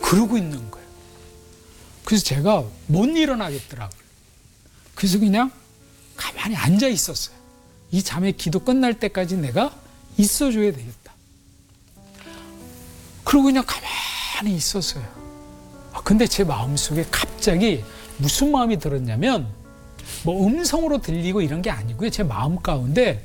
그러고 있는 거예요. 그래서 제가 못 일어나겠더라고요. 그래서 그냥 가만히 앉아 있었어요. 이 자매 기도 끝날 때까지 내가 있어줘야 되겠다. 그러고 그냥 가만히 있었어요. 근데 제 마음속에 갑자기 무슨 마음이 들었냐면 뭐 음성으로 들리고 이런 게 아니고요. 제 마음 가운데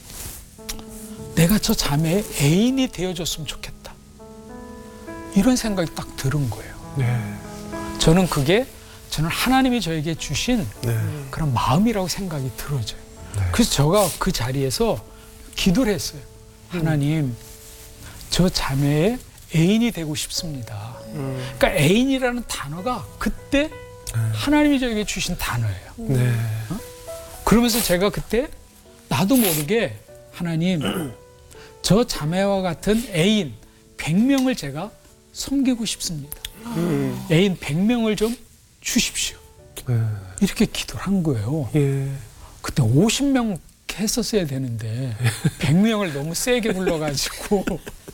내가 저 자매의 애인이 되어줬으면 좋겠다. 이런 생각이 딱 들은 거예요. 저는 하나님이 저에게 주신 그런 마음이라고 생각이 들어져요. 그래서 제가 그 자리에서 기도를 했어요. 하나님, 저 자매의 애인이 되고 싶습니다. 그러니까 애인이라는 단어가 그때 하나님이 저에게 주신 단어예요. 그러면서 제가 그때 나도 모르게 하나님, 저 자매와 같은 애인 100명을 제가 섬기고 싶습니다. 애인 100명을 좀 주십시오. 이렇게 기도를 한 거예요. 그때 50명 했었어야 되는데 100명을 너무 세게 불러가지고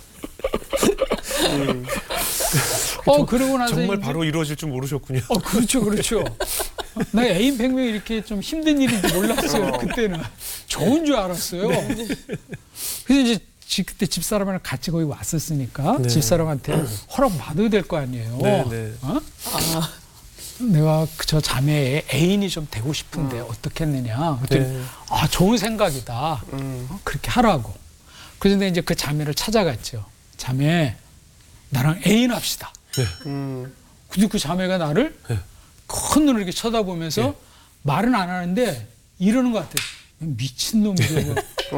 그러고 나서 정말 바로 이루어질 줄 모르셨군요. 그렇죠. 나 애인 100명 이렇게 좀 힘든 일인지 몰랐어요. 그때는 좋은 줄 알았어요. 그래서 이제 그때 집사람이랑 같이 거기 왔었으니까 집사람한테 허락 받아야 될 거 아니에요. 내가 저 자매의 애인이 좀 되고 싶은데 어떻게 했느냐. 그랬더니 좋은 생각이다. 그렇게 하라고. 그래서 이제 그 자매를 찾아갔죠. 자매, 나랑 애인 합시다. 근데 그 자매가 나를 큰 눈을 이렇게 쳐다보면서 말은 안 하는데 이러는 것 같아요. 미친놈이죠.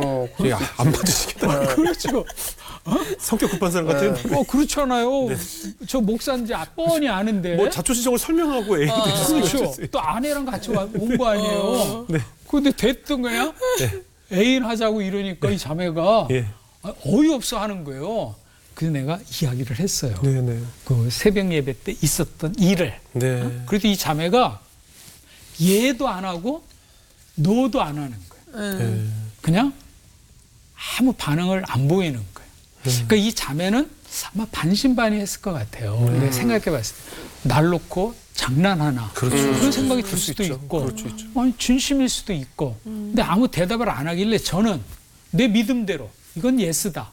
안 받으시겠다. 그렇죠. 성격 급한 사람 같아요. 그렇잖아요. 저 목사인지 뻔히 아는데. 뭐 자초지종을 설명하고 애인 되셨어요. 그렇죠. 또 아내랑 같이 온 거 아니에요. 근데 됐든 그냥 애인 하자고 이러니까 이 자매가 어이없어 하는 거예요. 그래서 내가 이야기를 했어요. 그 새벽 예배 때 있었던 일을. 그래도 이 자매가 예도 안 하고 노도 안 하는 거예요. 그냥 아무 반응을 안 보이는 거예요. 그러니까 이 자매는 아마 반신반의했을 것 같아요. 내가 생각해봤을 때 날 놓고 장난하나 그런 생각이 들 수도 있고 아니 진심일 수도 있고 근데 아무 대답을 안 하길래 저는 내 믿음대로 이건 예스다.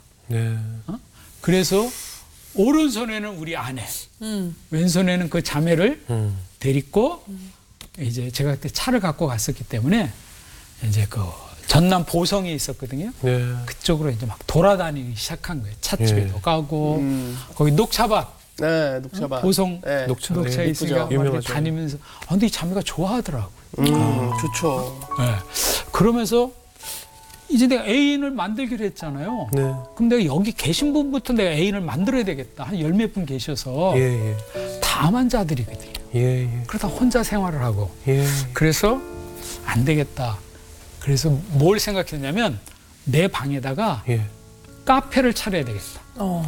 그래서 오른손에는 우리 아내 왼손에는 그 자매를 데리고 이제 제가 그때 차를 갖고 갔었기 때문에 이제 그 전남 보성에 있었거든요. 그쪽으로 이제 막 돌아다니기 시작한 거예요. 찻집에도 가고 거기 녹차밭. 녹차밭. 보성 녹차 있으니까 유명하죠. 다니면서 근데 이 자매가 좋아하더라고요. 좋죠. 그러면서 이제 내가 애인을 만들기로 했잖아요. 그럼 내가 여기 계신 분부터 내가 애인을 만들어야 되겠다. 한 10몇 분 계셔서 다만 자들이거든요. 그러다 혼자 생활을 하고 그래서 안 되겠다. 그래서 뭘 생각했냐면 내 방에다가 카페를 차려야 되겠다.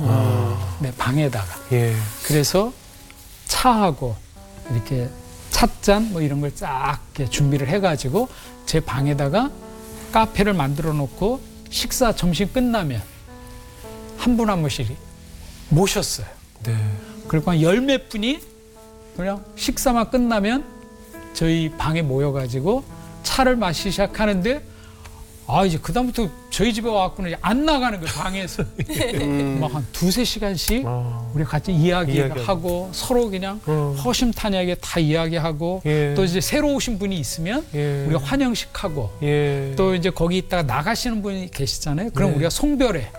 내 방에다가. 그래서 차하고 이렇게 찻잔 뭐 이런 걸 쫙 준비를 해가지고 제 방에다가 카페를 만들어 놓고 식사 점심 끝나면 한 분 한 분씩 모셨어요. 그리고 한 10몇 분이 그냥 식사만 끝나면 저희 방에 모여가지고 차를 마시기 시작하는데 이제 그다음부터 저희 집에 와갖고는 안 나가는 거예요. 방에서. 막 한 2-3시간씩 우리 같이 이야기하고 서로 그냥 허심탄회하게 다 이야기하고 또 이제 새로 오신 분이 있으면 우리가 환영식하고 또 이제 거기 있다가 나가시는 분이 계시잖아요. 그럼 우리가 송별회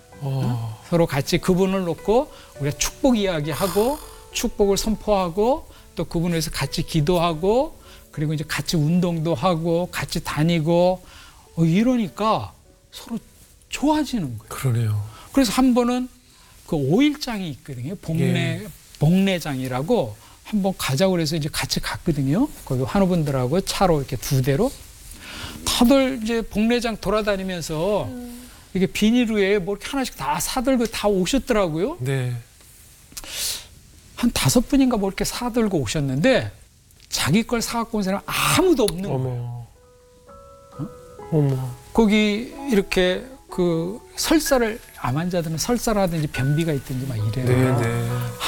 서로 같이 그분을 놓고 우리가 축복 이야기하고 축복을 선포하고 또 그분을 위해서 같이 기도하고 그리고 이제 같이 운동도 하고 같이 다니고 이러니까 서로 좋아지는 거예요. 그러네요. 그래서 한 번은 그 5일장이 있거든요. 복례장이라고 한번 가자고 그래서 이제 같이 갔거든요. 거기 환우분들하고 차로 이렇게 2대로 다들 이제 복례장 돌아다니면서 이게 비닐우에 뭐 이렇게 하나씩 다 사들고 다 오셨더라고요. 한 5분인가 뭐 이렇게 사들고 오셨는데 자기 걸 사갖고 온 사람 아무도 없는 거예요. 거기 이렇게 그 설사를 암 환자들은 설사라든지 변비가 있든지 막 이래요.